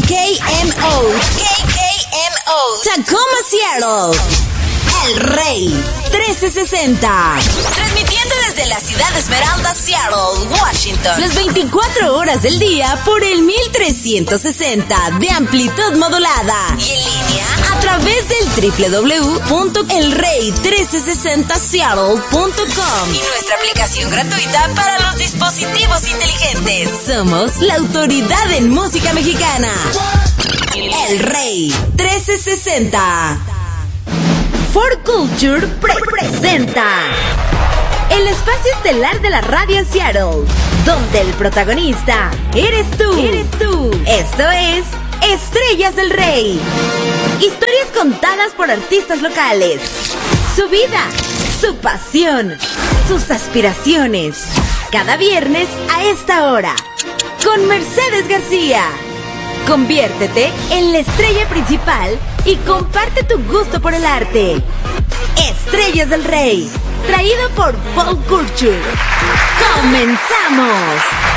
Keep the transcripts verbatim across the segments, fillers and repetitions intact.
K M O. K K M O. Tacoma, Seattle. El Rey trece sesenta. Transmitiendo desde la ciudad de Esmeralda, Seattle, Washington. Las veinticuatro horas del día por el mil trescientos sesenta de amplitud modulada. Y en línea a través del doble u doble u doble u punto el rey trece sesenta seattle punto com. Y nuestra aplicación gratuita para los dispositivos inteligentes. Somos la autoridad en música mexicana. El Rey trece sesenta. For Culture pre presenta el espacio estelar de la radio en Seattle, donde el protagonista eres tú. Eres tú. Esto es Estrellas del Rey. Historias contadas por artistas locales. Su vida, su pasión, sus aspiraciones. Cada viernes a esta hora, con Mercedes García. Conviértete en la estrella principal y comparte tu gusto por el arte. Estrellas del Rey, traído por Folk Culture. ¡Comenzamos!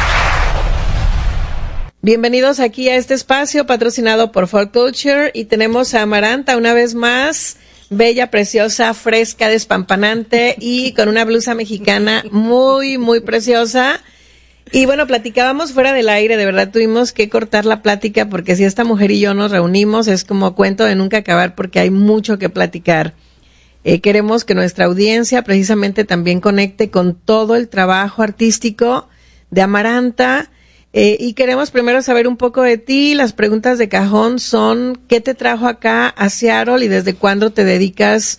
Bienvenidos aquí a este espacio patrocinado por Folk Culture y tenemos a Amaranta una vez más, bella, preciosa, fresca, despampanante y con una blusa mexicana muy, muy preciosa. Y bueno, platicábamos fuera del aire, de verdad tuvimos que cortar la plática porque si esta mujer y yo nos reunimos es como cuento de nunca acabar porque hay mucho que platicar. Eh, queremos que nuestra audiencia precisamente también conecte con todo el trabajo artístico de Amaranta eh, y queremos primero saber un poco de ti. Las preguntas de cajón son, ¿qué te trajo acá a Seattle y desde cuándo te dedicas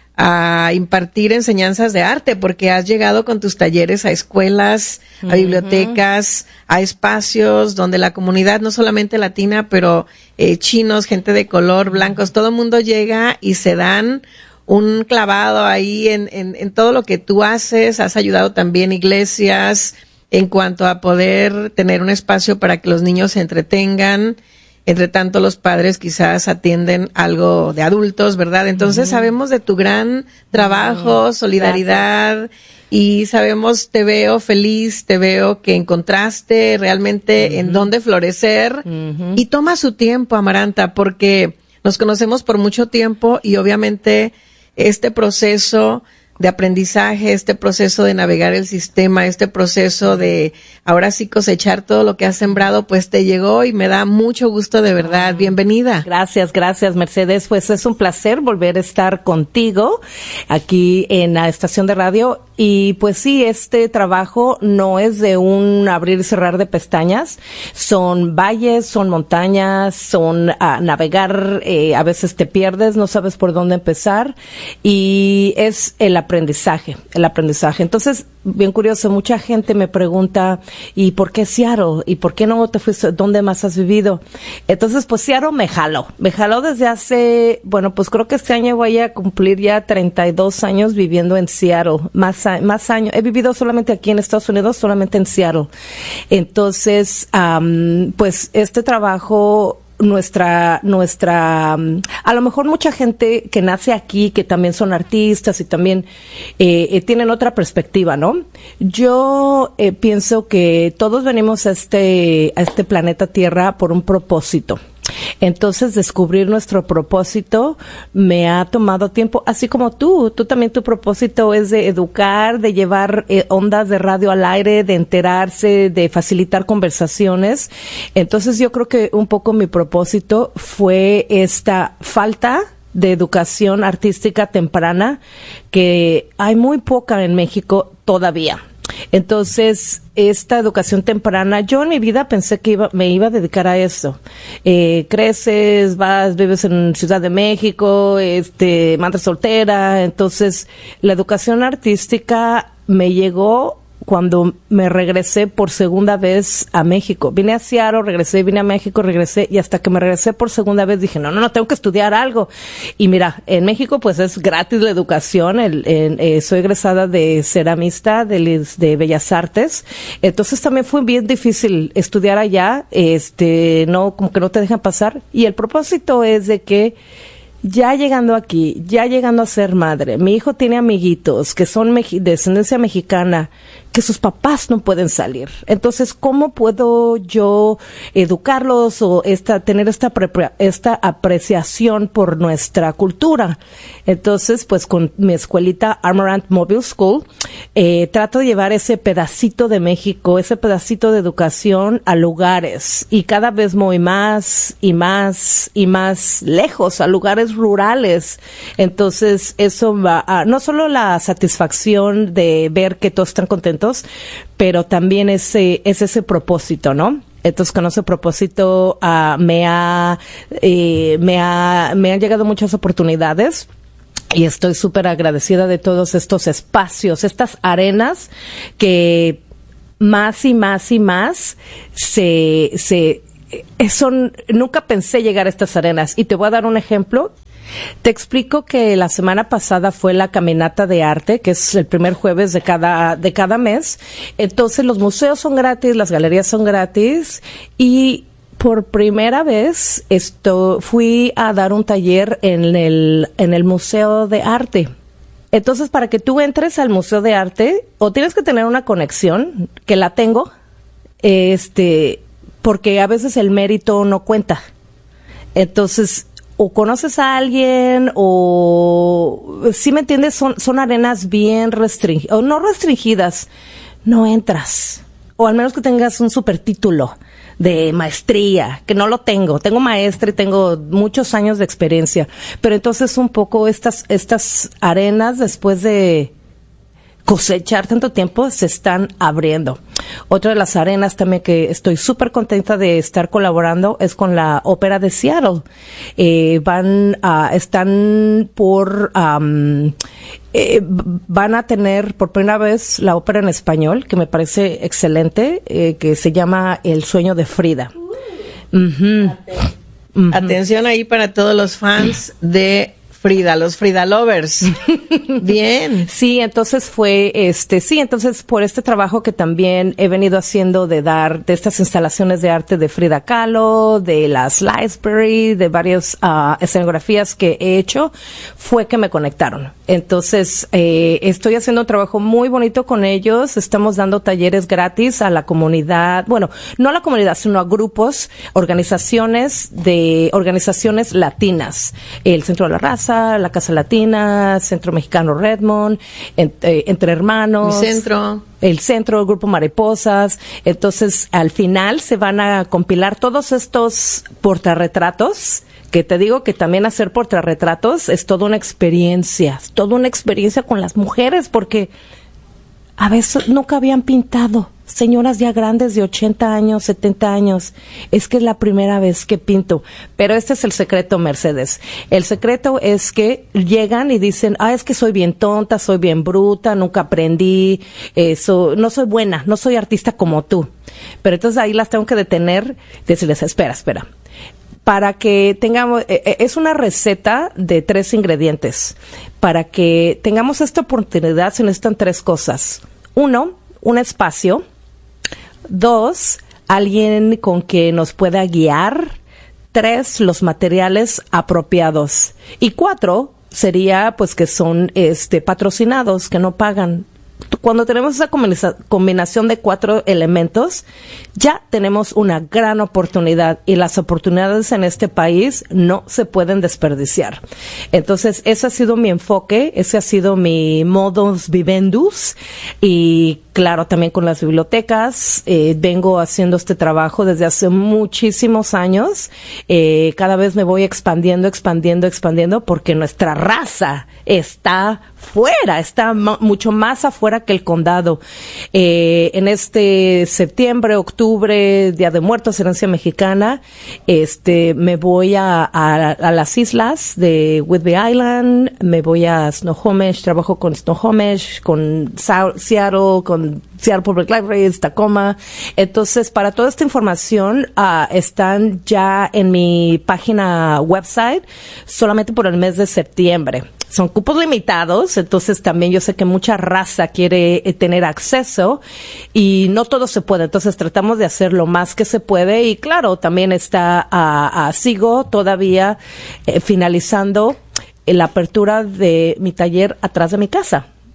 a impartir enseñanzas de arte? Porque has llegado con tus talleres a escuelas, a bibliotecas, a espacios donde la comunidad, no solamente latina, pero eh, chinos, gente de color, blancos, todo el mundo llega y se dan un clavado ahí en, en, en todo lo que tú haces. Has ayudado también iglesias en cuanto a poder tener un espacio para que los niños se entretengan. Entre tanto, los padres quizás atienden algo de adultos, ¿verdad? Entonces, uh-huh. sabemos de tu gran trabajo, uh-huh. solidaridad, gracias. Y sabemos, te veo feliz, te veo que encontraste realmente uh-huh. en dónde florecer. Uh-huh. Y toma su tiempo, Amaranta, porque nos conocemos por mucho tiempo y obviamente este proceso de aprendizaje, este proceso de navegar el sistema, este proceso de ahora sí cosechar todo lo que has sembrado, pues te llegó y me da mucho gusto de verdad. Bienvenida. Gracias, gracias Mercedes. Pues es un placer volver a estar contigo aquí en la estación de radio. Y pues sí, este trabajo no es de un abrir y cerrar de pestañas. Son valles, son montañas, son uh, navegar, eh, a veces te pierdes, no sabes por dónde empezar. Y es el aprendizaje, el aprendizaje. Entonces, bien curioso, mucha gente me pregunta, ¿y por qué Seattle? ¿Y por qué no te fuiste? ¿Dónde más has vivido? Entonces, pues Seattle me jaló. Me jaló desde hace, bueno, pues creo que este año voy a cumplir ya treinta y dos años viviendo en Seattle. Más, más años. He vivido solamente aquí en Estados Unidos, solamente en Seattle. Entonces, um, pues este trabajo... nuestra, nuestra, a lo mejor mucha gente que nace aquí, que también son artistas y también eh, eh, tienen otra perspectiva, ¿no? Yo eh, pienso que todos venimos a este, a este planeta Tierra por un propósito. Entonces, descubrir nuestro propósito me ha tomado tiempo, así como tú. Tú también, tu propósito es de educar, de llevar eh, ondas de radio al aire, de enterarse, de facilitar conversaciones. Entonces, yo creo que un poco mi propósito fue esta falta de educación artística temprana, que hay muy poca en México todavía. Entonces, esta educación temprana, yo en mi vida pensé que iba, me iba a dedicar a eso. Eh, creces, vas, vives en Ciudad de México, este, madre soltera. Entonces, la educación artística me llegó cuando me regresé por segunda vez a México. Vine a Seattle, regresé, vine a México, regresé, y hasta que me regresé por segunda vez dije, no, no, no, tengo que estudiar algo. Y mira, en México pues es gratis la educación. El, el, eh, soy egresada de ceramista de, de Bellas Artes. Entonces también fue bien difícil estudiar allá, este, no, como que no te dejan pasar. Y el propósito es de que ya llegando aquí, ya llegando a ser madre, mi hijo tiene amiguitos que son meji- de descendencia mexicana, que sus papás no pueden salir. Entonces, ¿cómo puedo yo educarlos o esta, tener esta, pre- esta apreciación por nuestra cultura? Entonces, pues con mi escuelita Amarant Mobile School, eh, trato de llevar ese pedacito de México, ese pedacito de educación a lugares, y cada vez voy más y más y más lejos, a lugares rurales. Entonces, eso va a, no solo la satisfacción de ver que todos están contentos, pero también ese es ese propósito, ¿no? Entonces, con ese propósito uh, me ha eh, me ha me han llegado muchas oportunidades. Y estoy súper agradecida de todos estos espacios, estas arenas que más y más y más se se son, nunca pensé llegar a estas arenas. Y te voy a dar un ejemplo. Te explico que la semana pasada fue la caminata de arte, que es el primer jueves de cada, de cada mes. Entonces los museos son gratis, las galerías son gratis, y por primera vez esto, fui a dar un taller en el, en el Museo de Arte. Entonces, para que tú entres al Museo de Arte, o tienes que tener una conexión, que la tengo, este, porque a veces el mérito no cuenta. Entonces, o conoces a alguien, o, ¿sí me entiendes? Son, son arenas bien restringidas, o no restringidas, no entras. O al menos que tengas un super título de maestría, que no lo tengo. Tengo maestra y tengo muchos años de experiencia. Pero entonces un poco estas, estas arenas, después de cosechar tanto tiempo, se están abriendo. Otra de las arenas también que estoy súper contenta de estar colaborando es con la Ópera de Seattle. Eh, van a, están por, um, eh, van a tener por primera vez la ópera en español, que me parece excelente, eh, que se llama El sueño de Frida. Uh-huh. Uh-huh. Atención ahí para todos los fans de Frida, los Frida lovers. Bien. Sí, entonces fue, este, sí, entonces por este trabajo que también he venido haciendo de dar, de estas instalaciones de arte de Frida Kahlo, de las Salisbury, de varias uh, escenografías que he hecho, fue que me conectaron. Entonces, eh, estoy haciendo un trabajo muy bonito con ellos. Estamos dando talleres gratis a la comunidad, bueno, no a la comunidad, sino a grupos, organizaciones de, organizaciones latinas. El Centro de la Raza, la Casa Latina, Centro Mexicano Redmond, en, eh, Entre Hermanos. El Centro. El Centro, el Grupo Mariposas. Entonces, al final se van a compilar todos estos portarretratos, que te digo que también hacer portarretratos es toda una experiencia, es toda una experiencia con las mujeres, porque a veces nunca habían pintado. Señoras ya grandes de ochenta años, setenta años. Es que es la primera vez que pinto. Pero este es el secreto, Mercedes. El secreto es que llegan y dicen, ah, es que soy bien tonta, soy bien bruta, nunca aprendí, eso, no soy buena, no soy artista como tú. Pero entonces ahí las tengo que detener, decirles, espera, espera. Para que tengamos, eh, es una receta de tres ingredientes. Para que tengamos esta oportunidad se necesitan tres cosas. Uno, un espacio. Dos, alguien con que nos pueda guiar. Tres, los materiales apropiados. Y cuatro, sería pues que son este patrocinados, que no pagan. Cuando tenemos esa combinación de cuatro elementos, ya tenemos una gran oportunidad, y las oportunidades en este país no se pueden desperdiciar. Entonces, ese ha sido mi enfoque, ese ha sido mi modus vivendus, y claro, también con las bibliotecas. Eh, vengo haciendo este trabajo desde hace muchísimos años. Eh, cada vez me voy expandiendo, expandiendo, expandiendo, porque nuestra raza está fuera, está m- mucho más afuera que el condado. Eh, en este septiembre, octubre, Día de Muertos, Herencia Mexicana, este, me voy a, a, a las islas de Whidbey Island, me voy a Snohomish, trabajo con Snohomish, con Sa- Seattle, con Seattle Public Library, Tacoma. Entonces, para toda esta información, uh, están ya en mi página website solamente por el mes de septiembre. Son cupos limitados, entonces también yo sé que mucha raza quiere eh, tener acceso, y no todo se puede, entonces tratamos de hacer lo más que se puede. Y claro, también está, uh, uh, sigo todavía eh, finalizando la apertura de mi taller atrás de mi casa.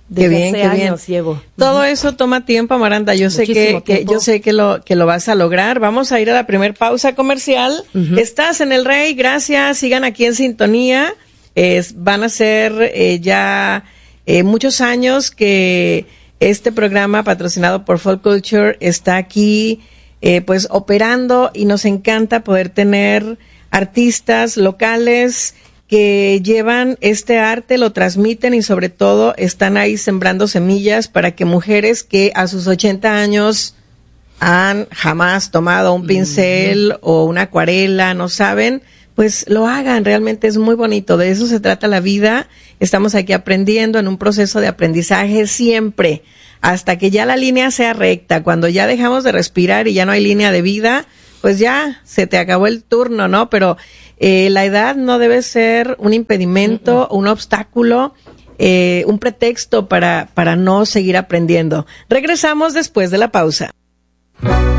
Desde qué bien, hace qué años bien. llevo. Todo eso toma tiempo, Amaranta. Yo sé que, que yo sé que lo que lo vas a lograr. Vamos a ir a la primer pausa comercial. Uh-huh. Estás en El Rey, gracias. Sigan aquí en sintonía. Es, van a ser eh, ya eh, muchos años que este programa patrocinado por Folk Culture está aquí, eh, pues operando, y nos encanta poder tener artistas locales que llevan este arte, lo transmiten y sobre todo están ahí sembrando semillas para que mujeres que a sus ochenta años han jamás tomado un pincel mm. o una acuarela, no saben, pues lo hagan. Realmente es muy bonito, de eso se trata la vida. Estamos aquí aprendiendo, en un proceso de aprendizaje siempre, hasta que ya la línea sea recta. Cuando ya dejamos de respirar y ya no hay línea de vida, pues ya se te acabó el turno, ¿no? Pero eh, la edad no debe ser un impedimento, uh-uh. un obstáculo, eh, un pretexto para, para no seguir aprendiendo. Regresamos después de la pausa.